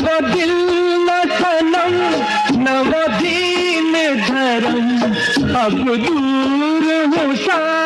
वो दिल न सनम न वो दीन धर्म, अब दूर हूँ